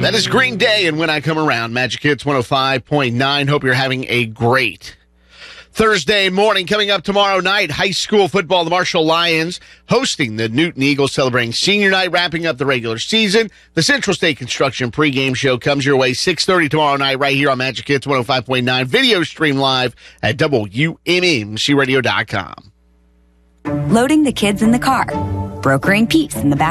That is Green Day and When I Come Around. Magic Hits 105.9. Hope you're having a great Thursday morning. Coming up tomorrow night, high school football, the Marshall Lions hosting the Newton Eagles, celebrating senior night, wrapping up the regular season. The Central State Construction pregame show comes your way 6:30 tomorrow night right here on Magic Hits 105.9. Video stream live at WMMCradio.com. Loading the kids in the car, brokering peace in the back